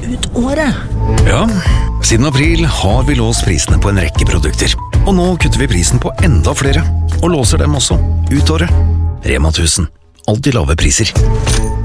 ut året. Ja, siden april har vi låst prisene på en rekke produkter. Og nå kutter vi prisen på enda flere, og låser dem også ut året. Rema 1000. Alltid lave priser.